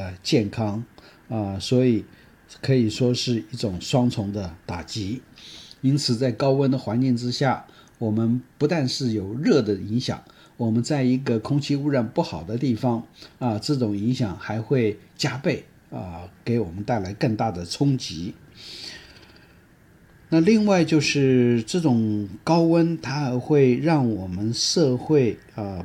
的健康所以可以说是一种双重的打击。因此在高温的环境之下，我们不但是有热的影响，我们在一个空气污染不好的地方这种影响还会加倍给我们带来更大的冲击。那另外就是这种高温它还会让我们社会